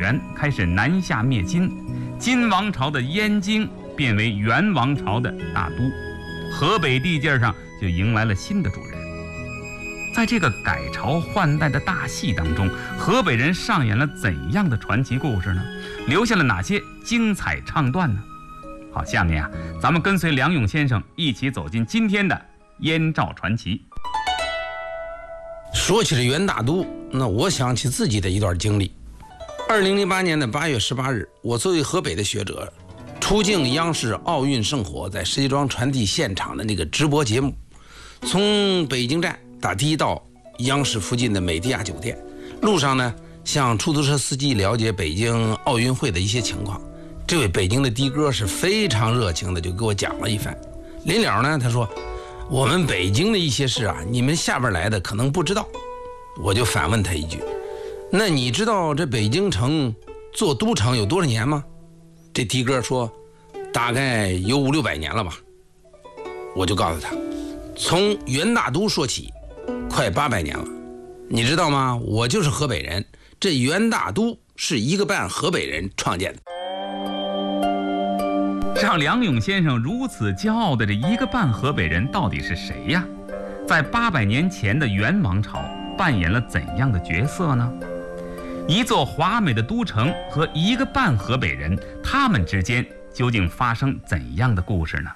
元开始南下灭金，金王朝的燕京变为元王朝的大都，河北地界上就迎来了新的主人。在这个改朝换代的大戏当中，河北人上演了怎样的传奇故事呢？留下了哪些精彩唱段呢？好，下面咱们跟随梁勇先生一起走进今天的燕赵传奇。 说起了元大都，那我想起自己的一段经历。2008年的8月18日，我作为河北的学者，出镜央视奥运圣火在石家庄传递现场的那个直播节目，从北京站打的到央视附近的美迪亚酒店，路上呢，向出租车司机了解北京奥运会的一些情况。这位北京的的哥是非常热情的，就给我讲了一番。临了呢，他说：“我们北京的一些事你们下边来的可能不知道。”我就反问他一句：“那你知道这北京城做都城有多少年吗？”这的哥说：“大概有500-600年了吧。”我就告诉他，从元大都说起，快800年了。你知道吗？我就是河北人，这元大都是一个半河北人创建的。 让梁勇先生如此骄傲的这一个半河北人到底是谁呀？在800年前的元王朝扮演了怎样的角色呢？一座华美的都城和一个半河北人，他们之间究竟发生怎样的故事呢？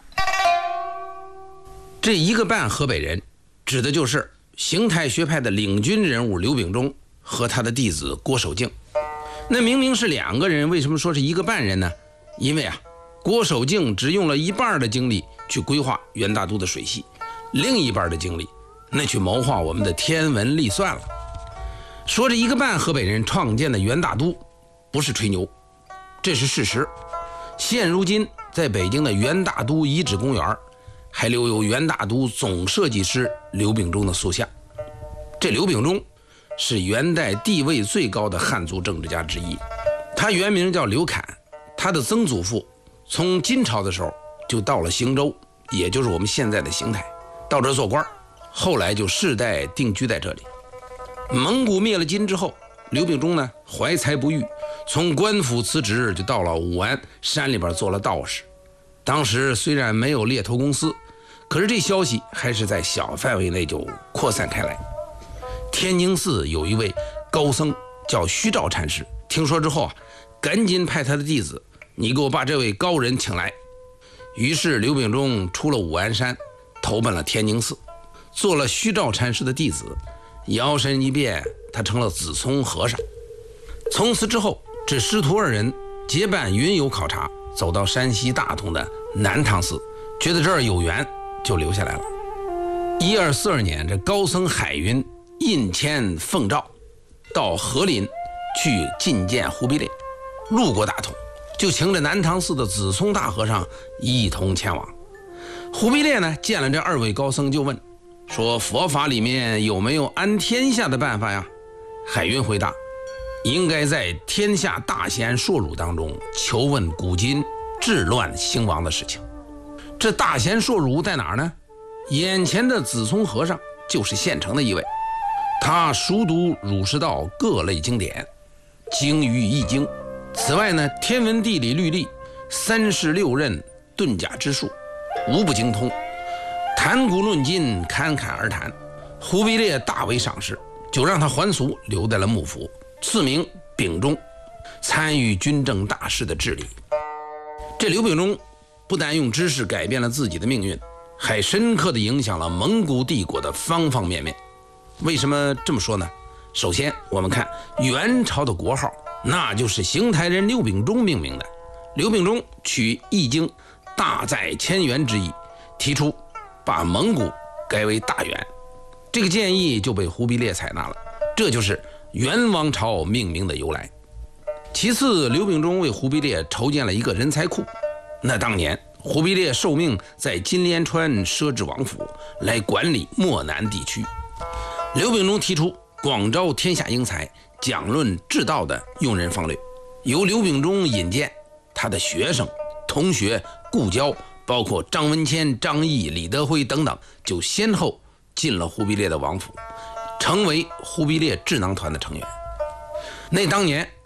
这一个半河北人指的就是邢台学派的领军人物刘秉忠和他的弟子郭守敬。那明明是2个人，为什么说是一个半人呢？因为郭守敬只用了一半的精力去规划元大都的水系，另一半的精力那去谋划我们的天文历算了。说这一个半河北人创建的元大都不是吹牛，这是事实。现如今在北京的元大都遗址公园还留有元大都总设计师刘秉忠的塑像。这刘秉忠是元代地位最高的汉族政治家之一，他原名叫刘侃，他的曾祖父从金朝的时候就到了邢州，也就是我们现在的邢台，到这做官，后来就世代定居在这里。蒙古灭了金之后，刘秉忠呢怀才不遇，从官府辞职，就到了武安山里边做了道士。当时虽然没有猎头公司，可是这消息还是在小范围内就扩散开来。天宁寺有一位高僧叫虚照禅师，听说之后赶紧派他的弟子，你给我把这位高人请来。于是刘秉忠出了武安山，投奔了天宁寺，做了虚照禅师的弟子，摇身一变，他成了子聪和尚。从此之后，这师徒2人结伴云游考察，走到山西大同的南唐寺，觉得这儿有缘，就留下来了。1242年，这高僧海云印签奉诏，到和林去觐见忽必烈，路过大同，就请着南唐寺的子聪大和尚一同前往。忽必烈呢，见了这2位高僧，就问说：“佛法里面有没有安天下的办法呀？”海云回答：“应该在天下大贤硕儒当中求问古今治乱兴亡的事情。”这大贤硕儒在哪儿呢？眼前的子聪和尚就是现成的一位，他熟读儒释道各类经典，精于易经，此外呢，天文地理律历、3世6任遁甲之术无不精通，谈古论今，侃侃而谈。忽必烈大为赏识，就让他还俗，留在了幕府，赐名秉忠，参与军政大事的治理。这刘秉忠不但用知识改变了自己的命运，还深刻地影响了蒙古帝国的方方面面。为什么这么说呢？首先我们看元朝的国号，那就是邢台人刘秉忠命名的。刘秉忠取易经大在千元之意，提出把蒙古改为大元，这个建议就被忽必烈采纳了，这就是元王朝命名的由来。其次，刘秉忠为忽必烈筹建了一个人才库。那当年忽必烈受命在金莲川设置王府，来管理漠南地区。刘秉忠提出广招天下英才，讲论治道的用人方略，由刘秉忠引荐他的学生、同学、故交，包括张文谦、张毅、李德辉等等，就先后进了忽必烈的王府，成为忽必烈智囊团的成员。那当年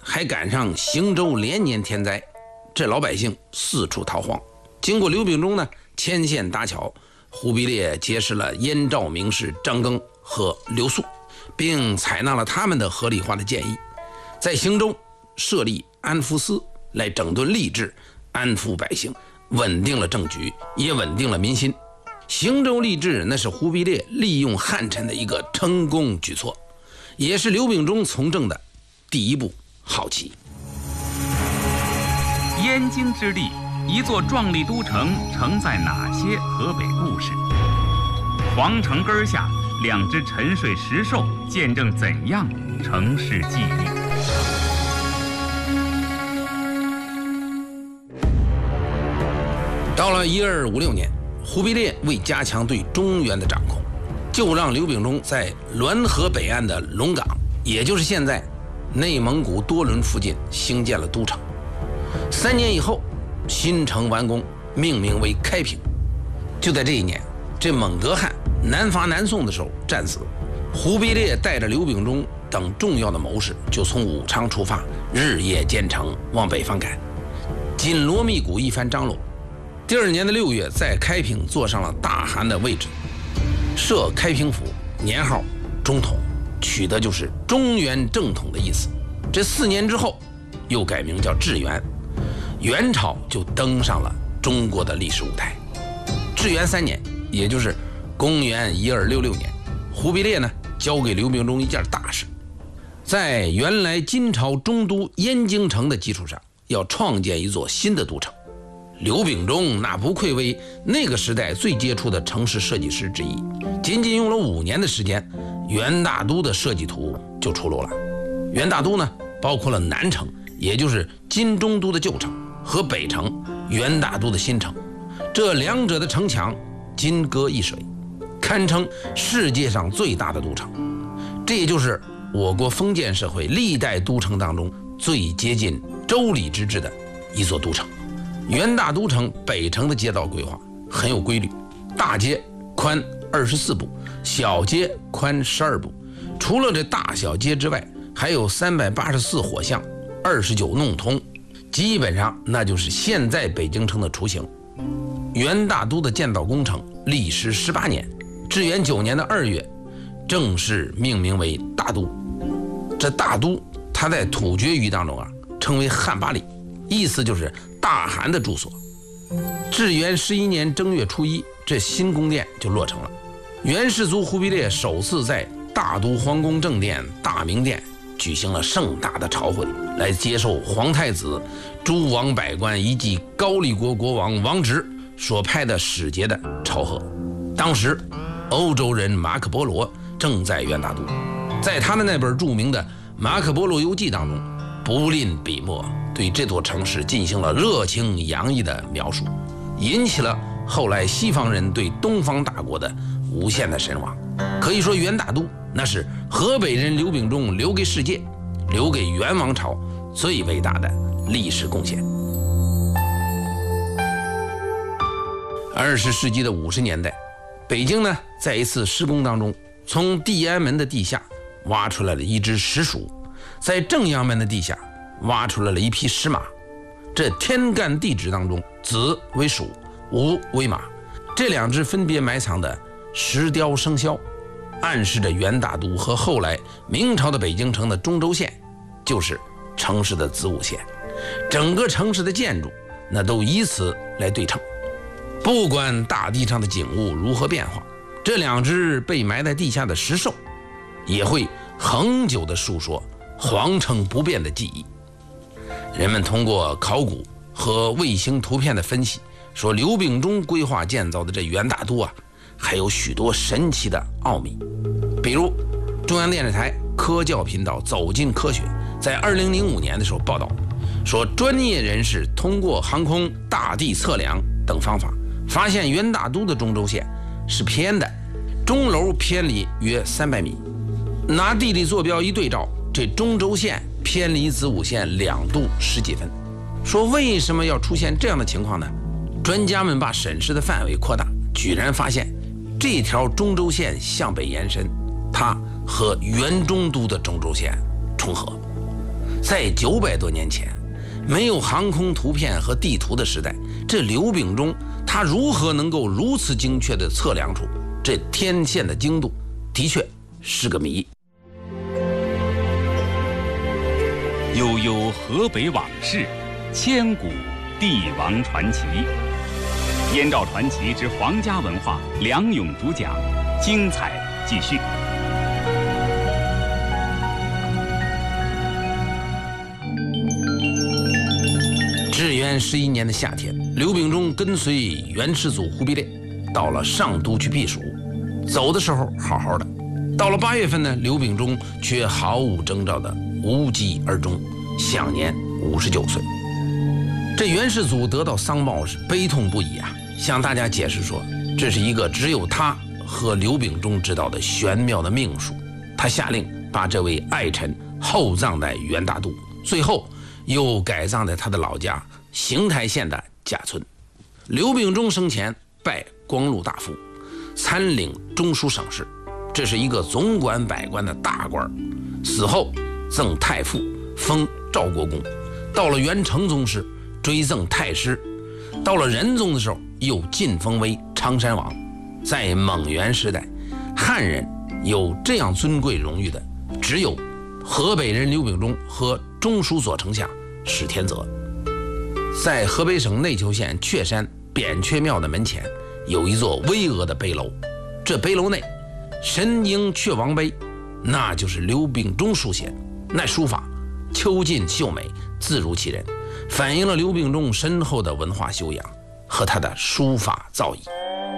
还赶上邢州连年天灾，这老百姓四处逃荒。经过刘秉忠呢牵线搭桥，忽必烈结识了燕赵名士张庚和刘肃，并采纳了他们的合理化的建议，在邢州设立安抚司来整顿吏治，安抚百姓，稳定了政局，也稳定了民心。邢州吏治那是忽必烈利用汉臣的一个成功举措，也是刘秉忠从政的第一步好棋。 燕京之地，一座壮丽都城承载哪些河北故事？皇城根下两只沉睡石兽见证怎样城市记忆？ 到了1256年，忽必烈为加强对中原的掌控，就让刘秉忠在滦河北岸的龙岗，也就是现在内蒙古多伦附近兴建了都城。3年以后，新城完工，命名为开平。就在这一年，这蒙哥汗南伐南宋的时候战死，忽必烈带着刘秉忠等重要的谋士就从武昌出发，日夜兼程往北方赶，紧锣密鼓一番张罗。第2年的6月，在开平坐上了大汗的位置，设开平府，年号中统，取的就是中原正统的意思。这4年之后，又改名叫至元，元朝就登上了中国的历史舞台。至元3年，也就是公元1266年，忽必烈呢交给刘秉忠一件大事，在原来金朝中都燕京城的基础上，要创建一座新的都城。刘秉忠那不愧为那个时代最杰出的城市设计师之一，仅仅用了5年的时间，元大都的设计图就出炉了。元大都呢，包括了南城，也就是金中都的旧城，和北城，元大都的新城。这两者的城墙金戈一水，堪称世界上最大的都城。这也就是我国封建社会历代都城当中最接近周礼之治的一座都城。元大都城北城的街道规划很有规律，大街宽24步，小街宽12步。除了这大小街之外，还有384火巷，29弄通，基本上那就是现在北京城的雏形。元大都的建造工程历时18年，至元9年的2月，正式命名为大都。这大都，它在突厥语当中称为汉巴里，意思就是大汗的住所。至元11年正月初1，这新宫殿就落成了。元世祖忽必烈首次在大都皇宫正殿大明殿举行了盛大的朝会，来接受皇太子、诸王百官以及高丽国国王王直所派的使节的朝贺。当时欧洲人马可波罗正在元大都，在他的那本著名的《马可波罗游记》当中，不吝笔墨对这座城市进行了热情洋溢的描述，引起了后来西方人对东方大国的无限的神往。可以说元大都那是河北人刘秉忠留给世界、留给元王朝最伟大的历史贡献。20世纪的50年代，北京呢在一次施工当中，从地安门的地下挖出来了一只石鼠，在正阳门的地下挖出来了一匹石马。这天干地支当中，子为鼠，午为马，这两只分别埋藏的石雕生肖，暗示着元大都和后来明朝的北京城的中轴线就是城市的子午线，整个城市的建筑那都以此来对称。不管大地上的景物如何变化，这两只被埋在地下的石兽也会恒久地述说皇城不变的记忆。人们通过考古和卫星图片的分析，说刘秉忠规划建造的这元大都还有许多神奇的奥秘。比如中央电视台科教频道走进科学在2005年的时候报道说，专业人士通过航空大地测量等方法，发现元大都的中轴线是偏的，钟楼偏离约300米。拿地理坐标一对照，这中轴线偏离子午线2度10几分。说为什么要出现这样的情况呢？专家们把审视的范围扩大，居然发现这条中轴线向北延伸，它和元中都的中轴线重合。 在900多年前，没有航空图片和地图的时代，这刘秉忠他如何能够如此精确地测量出这天线的精度，的确是个谜。 悠悠河北往事，千古帝王传奇。燕赵传奇之皇家文化，梁勇主讲，精彩继续。 至元11年的夏天，刘秉忠跟随元世祖忽必烈到了上都去避暑。走的时候好好的，到了8月份呢，刘秉忠却毫无征兆的无疾而终，享年59岁。这元世祖得到丧报是悲痛不已啊，向大家解释说，这是一个只有他和刘秉忠知道的玄妙的命数。他下令把这位爱臣厚葬在元大都，最后又改葬在他的老家邢台县的贾村。刘秉忠生前拜光禄大夫，参领中书省事，这是一个总管百官的大官。死后赠太傅，封赵国公。到了元成宗时，追赠太师。到了仁宗的时候，又晋封为常山王。在蒙元时代，汉人有这样尊贵荣誉的，只有河北人刘秉忠和中书左丞相史天泽。在河北省内丘县确山扁鹊庙的门前，有一座巍峨的碑楼。这碑楼内神鹰雀王碑，那就是刘秉忠书写的。那书法秋劲秀美，自如其人，反映了刘秉忠深厚的文化修养和他的书法造诣。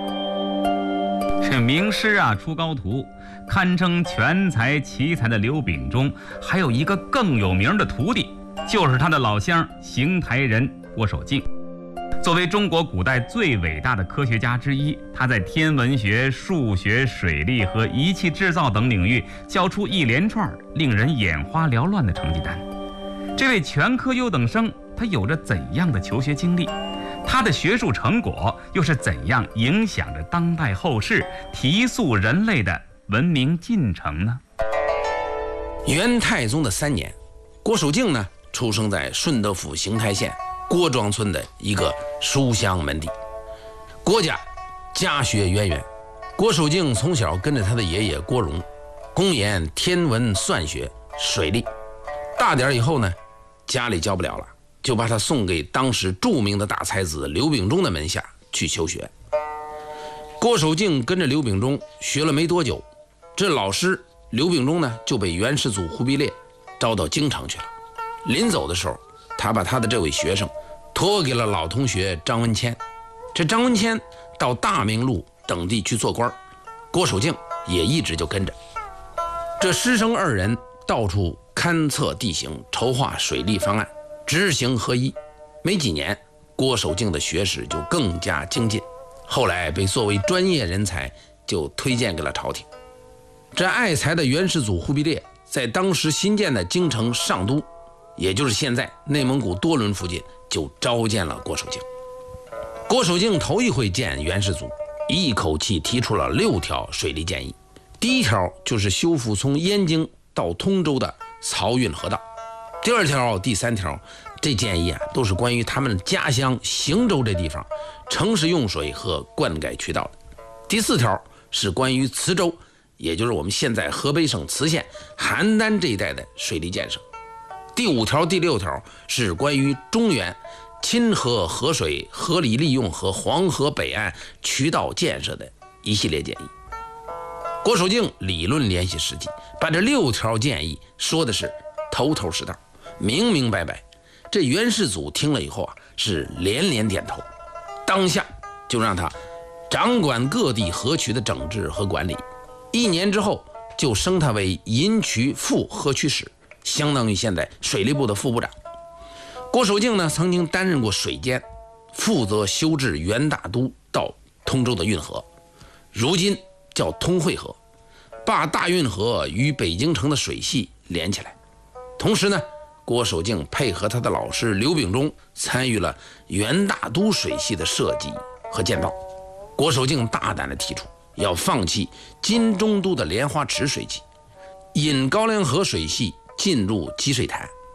这名师啊出高徒，堪称全才奇才的刘秉忠，还有一个更有名的徒弟，就是他的老乡邢台人郭守敬。作为中国古代最伟大的科学家之一，他在天文学、数学、水利和仪器制造等领域交出一连串令人眼花缭乱的成绩单。这位全科优等生，他有着怎样的求学经历？他的学术成果又是怎样影响着当代后世，提速人类的文明进程呢？ 元太宗的3年，郭守敬呢出生在顺德府邢台县郭庄村的一个书香门第。郭家家学渊源，郭守敬从小跟着他的爷爷郭荣攻研天文、算学、水利。大点以后呢，家里教不了了，就把他送给当时著名的大才子刘秉忠的门下去求学。郭守敬跟着刘秉忠学了没多久，这老师刘秉忠呢就被元世祖忽必烈招到京城去了。临走的时候，他把他的这位学生托给了老同学张文谦。这张文谦到大明路等地去做官，郭守敬也一直就跟着。这师生2人到处勘测地形，筹划水利方案，知行合一。没几年，郭守敬的学识就更加精进，后来被作为专业人才就推荐给了朝廷。这爱才的元世祖忽必烈在当时新建的京城上都，也就是现在内蒙古多伦附近，就召见了郭守敬。郭守敬头一回见元世祖，一口气提出了6条水利建议。第1条就是修复从燕京到通州的漕运河道。第2条、第3条，这建议啊都是关于他们家乡邢州这地方城市用水和灌溉渠道的。第4条是关于磁州，也就是我们现在河北省磁县邯郸这一带的水利建设。第5条、第6条是关于中原亲河河水合理利用和黄河北岸渠道建设的一系列建议。郭守敬理论联系实际，把这6条建议说的是头头是道，明明白白。这元世祖听了以后啊，是连连点头，当下就让他掌管各地河渠的整治和管理。1年之后，就升他为银渠副河渠使，相当于现在水利部的副部长。郭守敬呢，曾经担任过水监，负责修治元大都到通州的运河，如今叫通惠河，把大运河与北京城的水系连起来。同时呢，郭守敬配合他的老师刘秉忠，参与了元大都水系的设计和建造。郭守敬大胆地提出要放弃金中都的莲花池水系，引高粱河水系进入积水潭，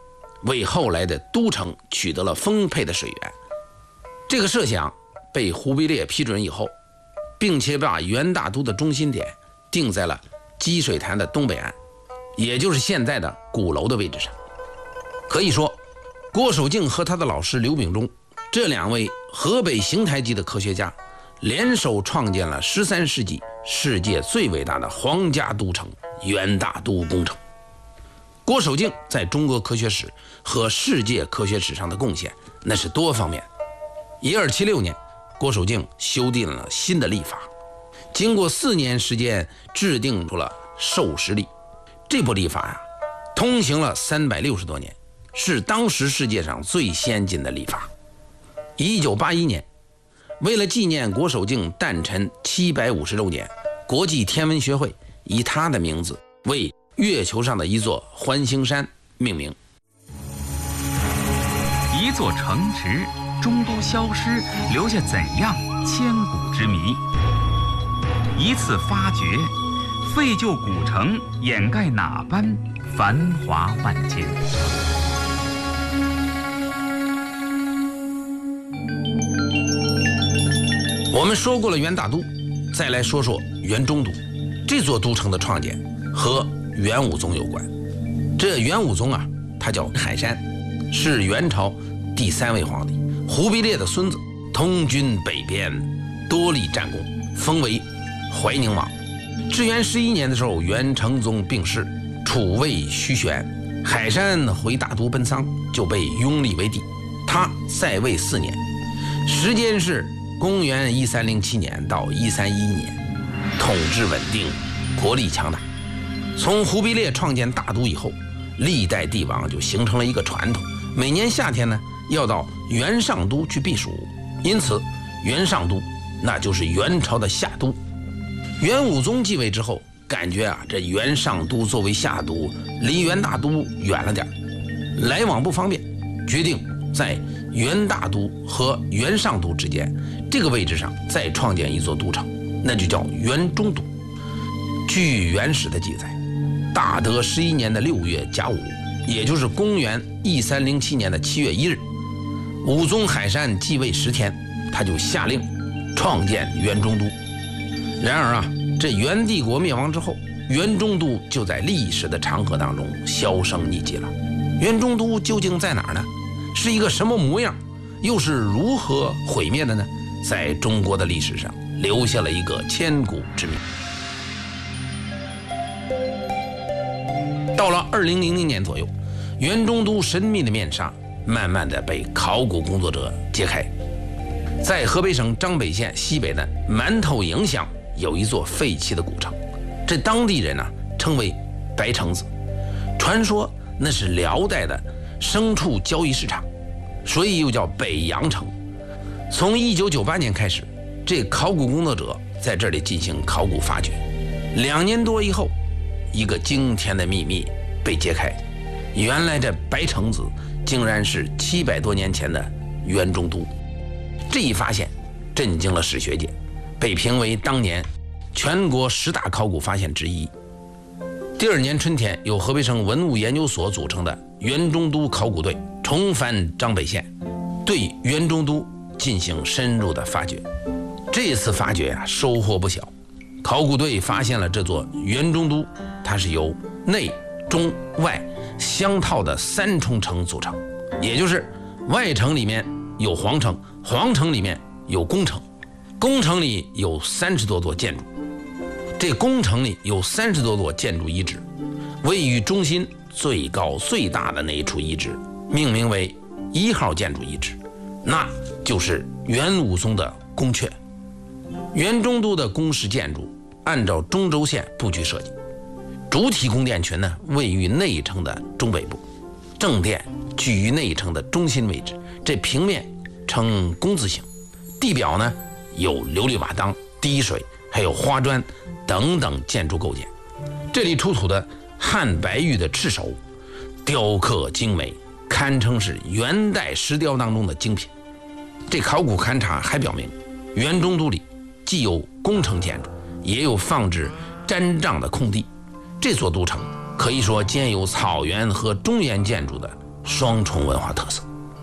为后来的都城取得了丰沛的水源。这个设想被忽必烈批准以后，并且把元大都的中心点定在了积水潭的东北岸，也就是现在的鼓楼的位置上。可以说，郭守敬和他的老师刘秉忠这两位河北邢台籍的科学家联手创建了13世纪世界最伟大的皇家都城元大都工程。郭守敬在中国科学史和世界科学史上的贡献那是多方面。1276年，郭守敬修订了新的历法，经过4年时间制定出了授时历。这部历法通行了360多年，是当时世界上最先进的历法。1981年，为了纪念郭守敬诞辰750周年，国际天文学会以他的名字为月球上的一座环形山命名。 一座城池中都消失，留下怎样千古之谜？一次发掘，废旧古城掩盖哪般繁华万千？ 我们说过了元大都，再来说说元中都。这座都城的创建和元武宗有关。这元武宗他叫海山，是元朝第3位皇帝，忽必烈的孙子，统军北边，多立战功，封为怀宁王。至元11年的时候，元成宗病逝，储位虚悬，海山回大都奔丧，就被拥立为帝。他在位4年，时间是公元1307年到1311年，统治稳定，国力强大。从忽必烈创建大都以后，历代帝王就形成了一个传统，每年夏天呢要到元上都去避暑，因此元上都那就是元朝的夏都。元武宗继位之后，感觉这元上都作为夏都离元大都远了点，来往不方便，决定在元大都和元上都之间这个位置上再创建一座都城，那就叫元中都。据元史的记载，大德11年的6月甲午，也就是公元1307年的7月1日，武宗海山继位10天，他就下令创建元中都。然而这元帝国灭亡之后，元中都就在历史的长河当中销声匿迹了。元中都究竟在哪儿呢？是一个什么模样？又是如何毁灭的呢？在中国的历史上留下了一个千古之谜。到了2000年左右，元中都神秘的面纱慢慢的被考古工作者揭开。在河北省张北县西北的馒头营乡有一座废弃的古城，这当地人称为白城子，传说那是辽代的牲畜交易市场，所以又叫北阳城。从1998年开始，这考古工作者在这里进行考古发掘，2年多以后，一个惊天的秘密被揭开，原来这白城子竟然是700多年前的元中都。这一发现震惊了史学界，被评为当年全国10大考古发现之一。第2年春天，由河北省文物研究所组成的元中都考古队重返张北县，对元中都进行深入的发掘。这次发掘收获不小，考古队发现了这座元中都，它是由内中外相套的3重城组成，也就是外城里面有皇城，皇城里面有宫城，宫城里有30多座建筑，这宫城里有30多座建筑遗址，位于中心最高最大的那一处遗址命名为1号建筑遗址，那就是元武宗的宫阙。元中都的宫室建筑按照中轴线布局设计，主体宫殿群位于内城的中北部，正殿居于内城的中心位置，这平面呈工字形，地表有琉璃瓦当、滴水还有花砖等等建筑构件。这里出土的汉白玉的赤手雕刻精美，堪称是元代石雕当中的精品。这考古勘察还表明，元中都里既有宫城建筑，也有放置毡帐的空地。这座都城可以说兼有草原和中原建筑的双重文化特色。